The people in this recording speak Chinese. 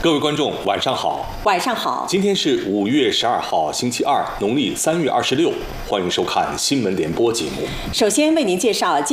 各位观众，晚上好。 晚上好。 今天是5月12号，星期二，农历3月26。欢迎收看新闻联播节目。 首先为您介绍今